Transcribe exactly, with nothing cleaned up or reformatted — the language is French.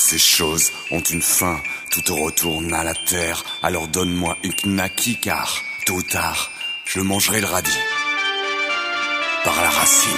ces choses ont une fin, tout retourne à la terre. Alors donne-moi une knacky car, tôt ou tard, je mangerai le radis par la racine.